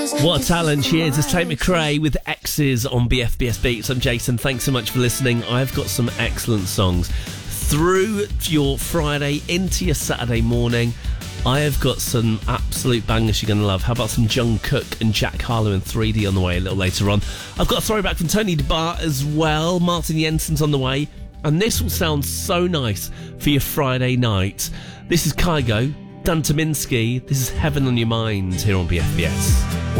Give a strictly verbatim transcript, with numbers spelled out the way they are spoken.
What a talent she is. It's Tate McRae with X's on B F B S Beats. I'm Jason. Thanks so much for listening. I've got some excellent songs. Through your Friday into your Saturday morning, I have got some absolute bangers you're going to love. How about some Jungkook and Jack Harlow and three D on the way a little later on? I've got a throwback from Tony DeBar as well. Martin Jensen's on the way. And this will sound so nice for your Friday night. This is Kygo, Dan Tominski. This is Heaven on Your Mind here on B F B S.